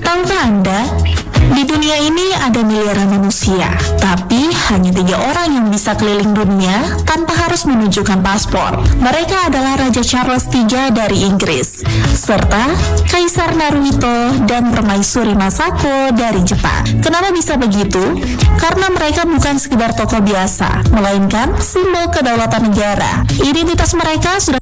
Tahukah Anda, di dunia ini ada miliaran manusia, tapi hanya 3 orang yang bisa keliling dunia tanpa harus menunjukkan paspor. Mereka adalah Raja Charles III dari Inggris, serta Kaisar Naruhito dan Permaisuri Masako dari Jepang. Kenapa bisa begitu? Karena mereka bukan sekedar tokoh biasa, melainkan simbol kedaulatan negara. Identitas mereka sudah